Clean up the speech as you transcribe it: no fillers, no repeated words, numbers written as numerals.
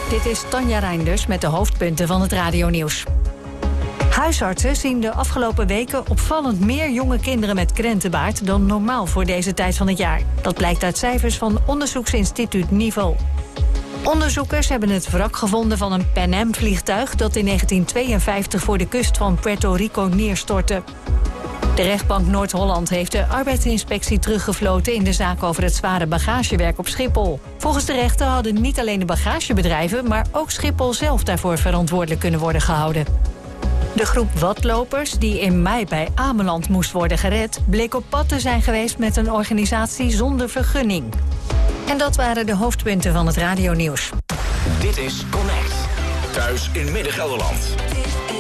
Dit is Tanja Reinders met de hoofdpunten van het radionieuws. Huisartsen zien de afgelopen weken opvallend meer jonge kinderen met krentenbaard dan normaal voor deze tijd van het jaar. Dat blijkt uit cijfers van onderzoeksinstituut Niveau. Onderzoekers hebben het wrak gevonden van een Pan Am-vliegtuig dat in 1952 voor de kust van Puerto Rico neerstortte. De rechtbank Noord-Holland heeft de arbeidsinspectie teruggefloten in de zaak over het zware bagagewerk op Schiphol. Volgens de rechter hadden niet alleen de bagagebedrijven, maar ook Schiphol zelf daarvoor verantwoordelijk kunnen worden gehouden. De groep watlopers die in mei bij Ameland moest worden gered, bleek op pad te zijn geweest met een organisatie zonder vergunning. En dat waren de hoofdpunten van het radionieuws. Dit is Connect. Thuis in Midden-Gelderland.